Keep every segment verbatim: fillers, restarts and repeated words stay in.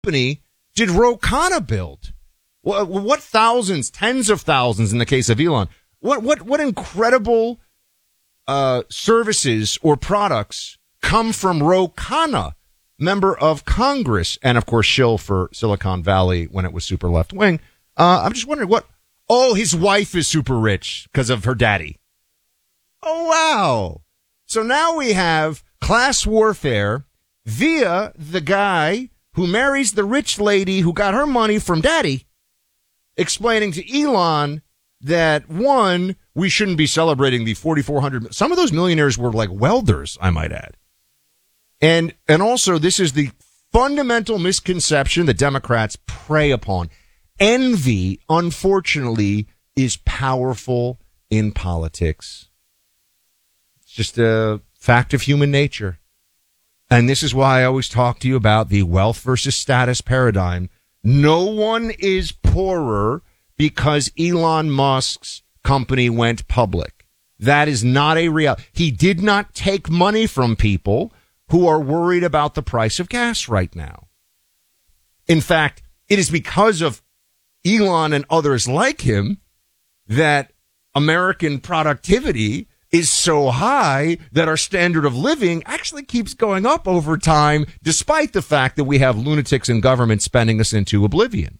company did Ro Khanna build? What, what thousands, tens of thousands in the case of Elon? What what what incredible uh, services or products come from Ro Khanna, member of Congress, and of course shill for Silicon Valley when it was super left wing. Uh, I'm just wondering what. Oh, his wife is super rich because of her daddy. Oh wow! So now we have class warfare via the guy who marries the rich lady who got her money from daddy, explaining to Elon that, one, we shouldn't be celebrating the forty-four hundred. Some of those millionaires were like welders, I might add. And and also, this is the fundamental misconception that Democrats prey upon. Envy, unfortunately, is powerful in politics. It's just a fact of human nature. And this is why I always talk to you about the wealth versus status paradigm. No one is poorer because Elon Musk's company went public. That is not a real. He did not take money from people who are worried about the price of gas right now. In fact, it is because of Elon and others like him that American productivity is so high that our standard of living actually keeps going up over time, despite the fact that we have lunatics in government spending us into oblivion.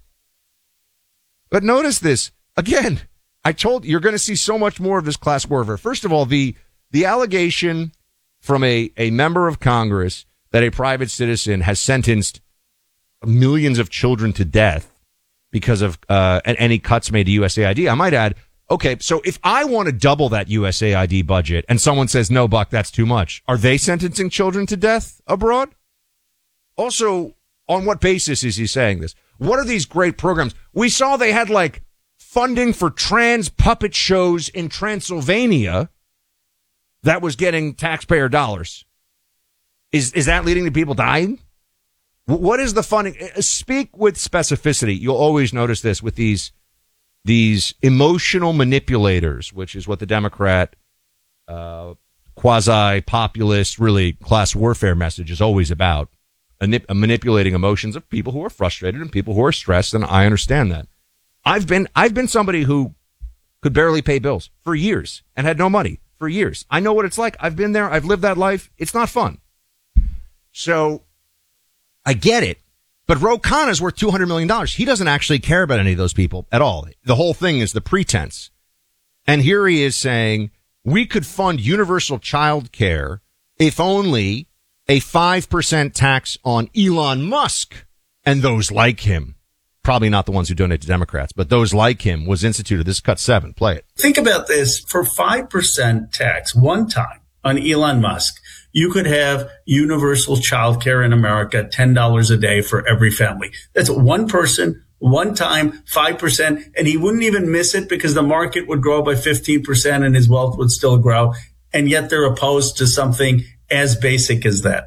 But notice this. Again, I told you, you're going to see so much more of this class warfare. First of all, the the allegation from a, a member of Congress that a private citizen has sentenced millions of children to death because of uh, any cuts made to U S A I D. I might add, okay, so if I want to double that U S A I D budget and someone says, no, Buck, that's too much, are they sentencing children to death abroad? Also, on what basis is he saying this? What are these great programs? We saw they had like funding for trans puppet shows in Transylvania that was getting taxpayer dollars. Is is that leading to people dying? What is the funding? Speak with specificity. You'll always notice this with these these emotional manipulators, which is what the Democrat uh, quasi-populist, really class warfare message is always about. Manip- manipulating emotions of people who are frustrated and people who are stressed, and I understand that. I've been I've been somebody who could barely pay bills for years and had no money for years. I know what it's like. I've been there. I've lived that life. It's not fun. So I get it. But Ro Khanna is worth two hundred million dollars. He doesn't actually care about any of those people at all. The whole thing is the pretense. And here he is saying we could fund universal child care if only a five percent tax on Elon Musk and those like him. Probably not the ones who donate to Democrats, but those like him was instituted. This is cut seven. Play it. Think about this. For five percent tax one time on Elon Musk, you could have universal child care in America, ten dollars a day for every family. That's one person, one time, five percent, and he wouldn't even miss it because the market would grow by fifteen percent and his wealth would still grow. And yet they're opposed to something as basic as that.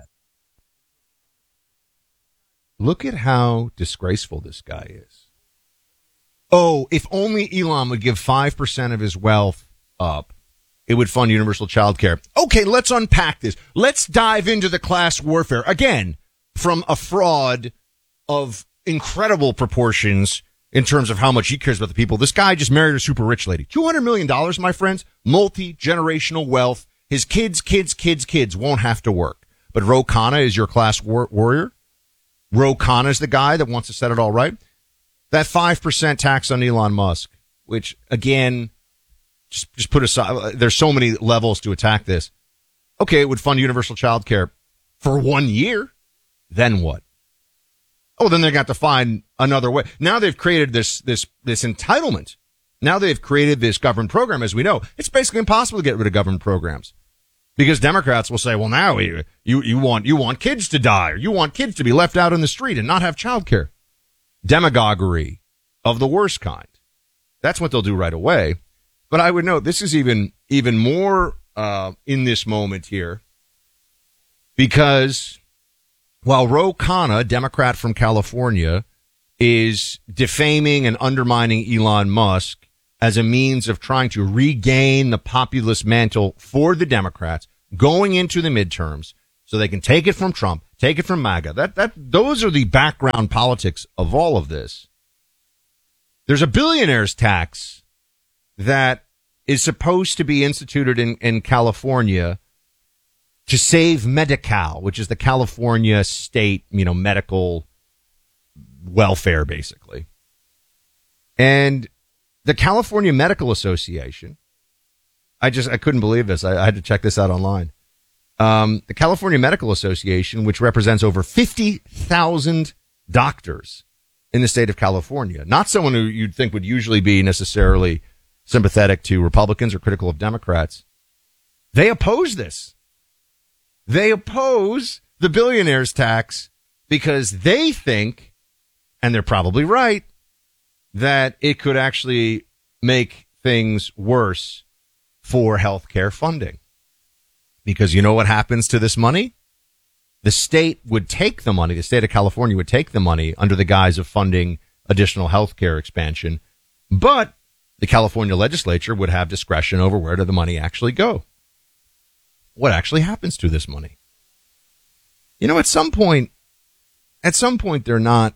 Look at how disgraceful this guy is. Oh, if only Elon would give five percent of his wealth up, it would fund universal child care. Okay, let's unpack this. Let's dive into the class warfare. Again, from a fraud of incredible proportions in terms of how much he cares about the people. This guy just married a super rich lady. two hundred million dollars, my friends, multi-generational wealth. His kids, kids, kids, kids won't have to work. But Ro Khanna is your class war- warrior. Ro Khanna is the guy that wants to set it all right. That five percent tax on Elon Musk, which, again, just, just put aside, there's so many levels to attack this. Okay, it would fund universal child care for one year. Then what? Oh, then they got to find another way. Now they've created this, this, this entitlement. Now they've created this government program, as we know. It's basically impossible to get rid of government programs. Because Democrats will say, well, now you, you, you want, you want kids to die, or you want kids to be left out in the street and not have child care. Demagoguery of the worst kind. That's what they'll do right away. But I would note this is even, even more, uh, in this moment here. Because while Ro Khanna, Democrat from California, is defaming and undermining Elon Musk as a means of trying to regain the populist mantle for the Democrats going into the midterms so they can take it from Trump, Take it from MAGA. That, that, those are the background politics of all of this. There's a billionaire's tax that is supposed to be instituted in, in California to save Medi-Cal, which is the California state, you know, medical welfare, basically. And the California Medical Association, I just, I couldn't believe this. I, I had to check this out online. Um, the California Medical Association, which represents over fifty thousand doctors in the state of California, not someone who you'd think would usually be necessarily sympathetic to Republicans or critical of Democrats. They oppose this. They oppose the billionaire's tax because they think, and they're probably right, that it could actually make things worse for healthcare funding. Because you know what happens to this money? The state would take the money, the state of California would take the money under the guise of funding additional healthcare expansion, but the California legislature would have discretion over where did the money actually go. What actually happens to this money? You know, at some point, at some point they're not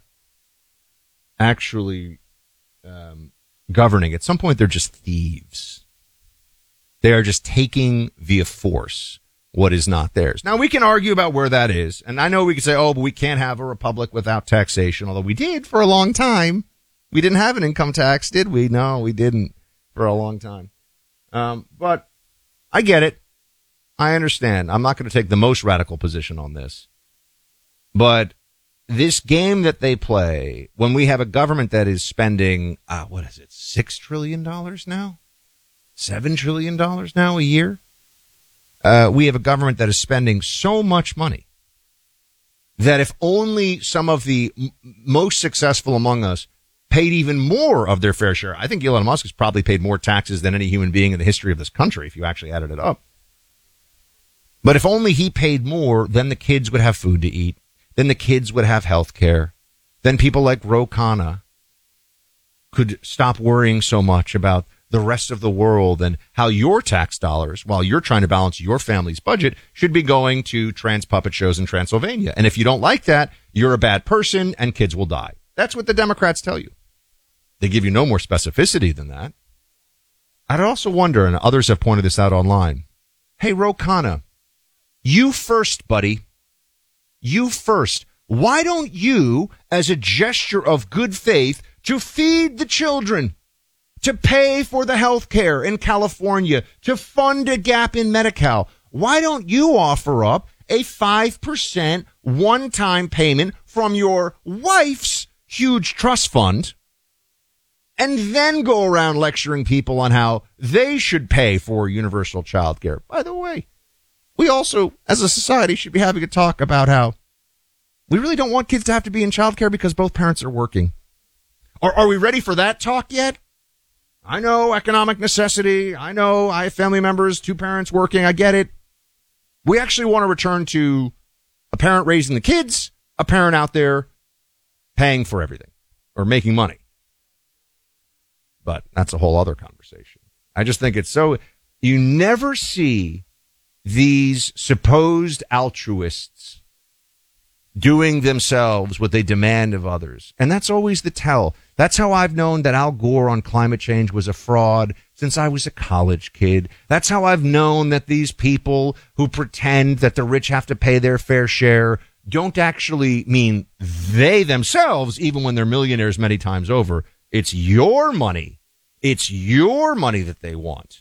actually um, governing. At some point they're just thieves. They are just taking via force what is not theirs. Now, we can argue about where that is. And I know we can say, oh, but we can't have a republic without taxation, although we did for a long time. We didn't have an income tax, did we? No, we didn't for a long time. Um, but I get it. I understand. I'm not going to take the most radical position on this. But this game that they play, when we have a government that is spending, uh, what is it, six trillion dollars now? seven trillion dollars now a year? Uh, we have a government that is spending so much money that if only some of the m- most successful among us paid even more of their fair share. I think Elon Musk has probably paid more taxes than any human being in the history of this country if you actually added it up. But if only he paid more, then the kids would have food to eat. Then the kids would have health care. Then people like Ro Khanna could stop worrying so much about the rest of the world and how your tax dollars, while you're trying to balance your family's budget, should be going to trans puppet shows in Transylvania. And if you don't like that, you're a bad person and kids will die. That's what the Democrats tell you. They give you no more specificity than that. I'd also wonder, and others have pointed this out online, hey, Ro Khanna, you first, buddy. You first. Why don't you, as a gesture of good faith, to feed the children, to pay for the health care in California, to fund a gap in Medi-Cal, why don't you offer up a five percent one-time payment from your wife's huge trust fund and then go around lecturing people on how they should pay for universal child care? By the way, we also, as a society, should be having a talk about how we really don't want kids to have to be in child care because both parents are working. Are, are we ready for that talk yet? I know economic necessity. I know I have family members, two parents working. I get it. We actually want to return to a parent raising the kids, a parent out there paying for everything or making money. But that's a whole other conversation. I just think it's so, you never see these supposed altruists doing themselves what they demand of others. And that's always the tell. That's how I've known that Al Gore on climate change was a fraud since I was a college kid. That's how I've known that these people who pretend that the rich have to pay their fair share don't actually mean they themselves, even when they're millionaires many times over. It's your money. It's your money that they want.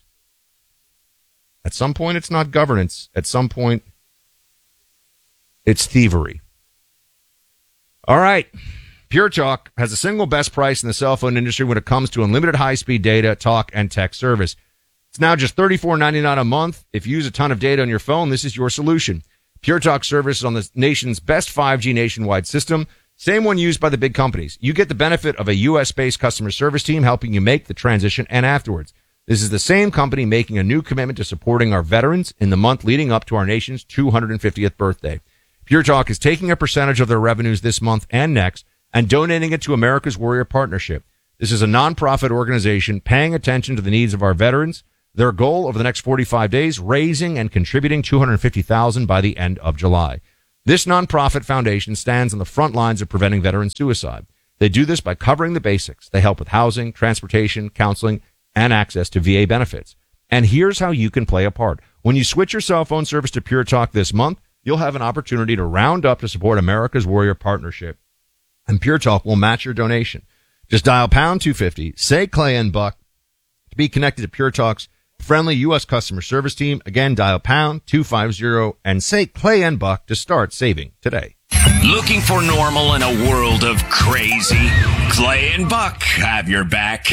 At some point, it's not governance. At some point, it's thievery. All right. Pure Talk has the single best price in the cell phone industry when it comes to unlimited high-speed data, talk, and text service. It's now just thirty-four ninety-nine a month. If you use a ton of data on your phone, this is your solution. Pure Talk service is on the nation's best five G nationwide system, same one used by the big companies. You get the benefit of a U S-based customer service team helping you make the transition and afterwards. This is the same company making a new commitment to supporting our veterans in the month leading up to our nation's two hundred fiftieth birthday. Pure Talk is taking a percentage of their revenues this month and next and donating it to America's Warrior Partnership. This is a nonprofit organization paying attention to the needs of our veterans. Their goal over the next forty-five days, raising and contributing two hundred fifty thousand dollars by the end of July. This nonprofit foundation stands on the front lines of preventing veteran suicide. They do this by covering the basics. They help with housing, transportation, counseling, and access to V A benefits. And here's how you can play a part. When you switch your cell phone service to Pure Talk this month, you'll have an opportunity to round up to support America's Warrior Partnership. And Pure Talk will match your donation. Just dial pound two fifty, say Clay and Buck to be connected to Pure Talk's friendly U S customer service team. Again, dial pound two fifty and say Clay and Buck to start saving today. Looking for normal in a world of crazy? Clay and Buck have your back.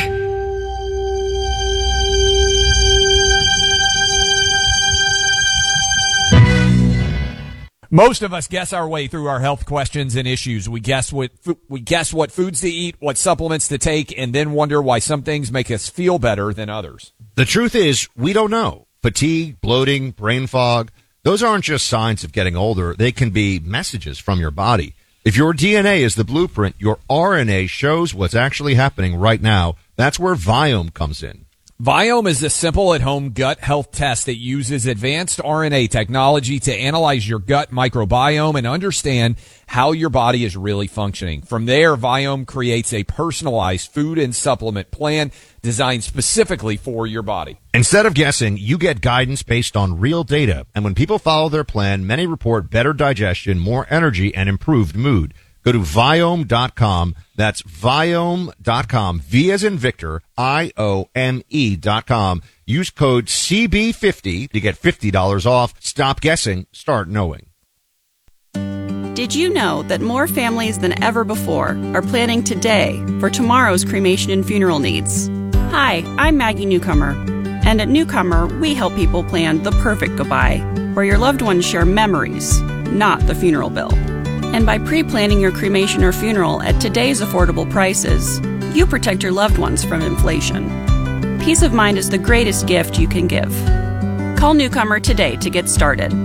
Most of us guess our way through our health questions and issues. We guess what we guess what foods to eat, what supplements to take, and then wonder why some things make us feel better than others. The truth is, we don't know. Fatigue, bloating, brain fog, those aren't just signs of getting older. They can be messages from your body. If your D N A is the blueprint, your R N A shows what's actually happening right now. That's where Viome comes in. Viome is a simple at-home gut health test that uses advanced R N A technology to analyze your gut microbiome and understand how your body is really functioning. From there, Viome creates a personalized food and supplement plan designed specifically for your body. Instead of guessing, you get guidance based on real data. And when people follow their plan, many report better digestion, more energy, and improved mood. Go to Viome dot com. That's Viome dot com. V as in Victor, I O M E dot com. Use code C B fifty to get fifty dollars off. Stop guessing. Start knowing. Did you know that more families than ever before are planning today for tomorrow's cremation and funeral needs? Hi, I'm Maggie Newcomer. And at Newcomer, we help people plan the perfect goodbye, where your loved ones share memories, not the funeral bill. And by pre-planning your cremation or funeral at today's affordable prices, you protect your loved ones from inflation. Peace of mind is the greatest gift you can give. Call Newcomer today to get started.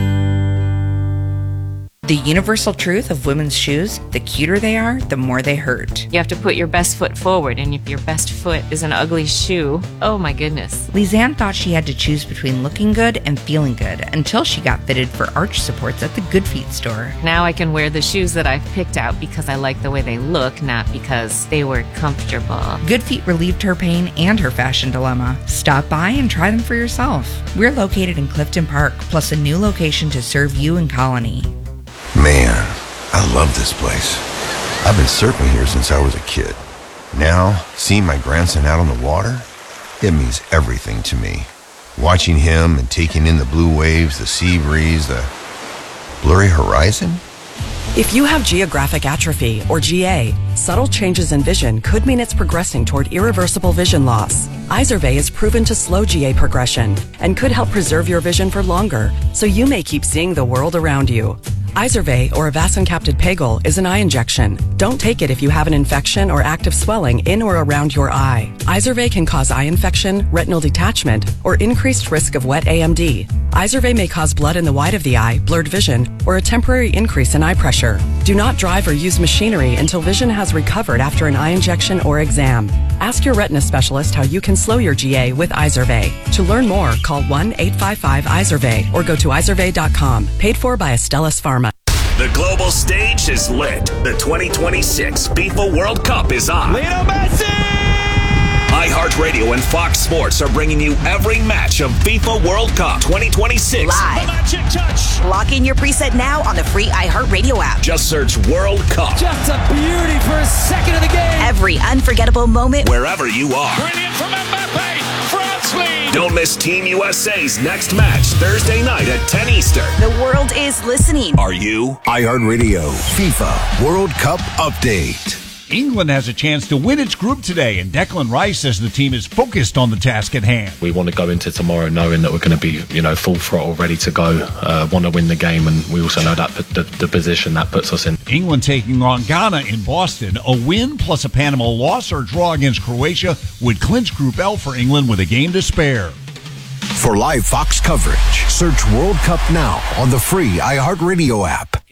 The universal truth of women's shoes, the cuter they are, the more they hurt. You have to put your best foot forward, and if your best foot is an ugly shoe, oh my goodness. Lizanne thought she had to choose between looking good and feeling good until she got fitted for arch supports at the Good Feet store. Now I can wear the shoes that I've picked out because I like the way they look, not because they were comfortable. Good Feet relieved her pain and her fashion dilemma. Stop by and try them for yourself. We're located in Clifton Park, plus a new location to serve you in Colony. Man, I love this place. I've been surfing here since I was a kid. Now, seeing my grandson out on the water, it means everything to me. Watching him and taking in the blue waves, the sea breeze, the blurry horizon. If you have geographic atrophy, or G A, subtle changes in vision could mean it's progressing toward irreversible vision loss. Izervay is proven to slow G A progression and could help preserve your vision for longer, so you may keep seeing the world around you. Izervay, or avacincaptad pegol, is an eye injection. Don't take it if you have an infection or active swelling in or around your eye. Izervay can cause eye infection, retinal detachment, or increased risk of wet A M D. Izervay may cause blood in the white of the eye, blurred vision, or a temporary increase in eye pressure. Do not drive or use machinery until vision has recovered after an eye injection or exam. Ask your retina specialist how you can slow your G A with Izervay. To learn more, call one eight five five Izervay or go to Izervay dot com. Paid for by Astellas Pharma. The global stage is lit. The twenty twenty-six FIFA World Cup is on. Lionel Messi! iHeartRadio and Fox Sports are bringing you every match of FIFA World Cup twenty twenty-six. Live. The magic touch. Lock in your preset now on the free iHeartRadio app. Just search World Cup. Just a beauty for a second of the game. Every unforgettable moment. Wherever you are. Brilliant from Mbappe. France lead. Don't miss Team U S A's next match Thursday night at ten Eastern. The world is listening. Are you? iHeartRadio FIFA World Cup Update. England has a chance to win its group today, and Declan Rice says the team is focused on the task at hand. We want to go into tomorrow knowing that we're going to be, you know, full throttle, ready to go, uh, want to win the game, and we also know that the, the position that puts us in. England taking on Ghana in Boston. A win plus a Panama loss or draw against Croatia would clinch Group L for England with a game to spare. For live Fox coverage, search World Cup now on the free iHeartRadio app.